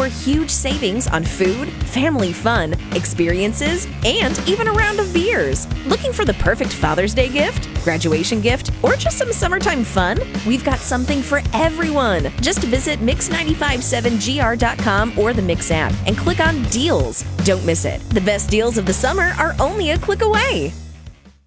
huge savings on food, family fun, experiences, and even a round of beers. Looking for the perfect Father's Day gift, graduation gift, or just some summertime fun? We've got something for everyone. Just visit Mix957gr.com or the Mix app and click on Deals. Don't miss it. The best deals of the summer are only a click away.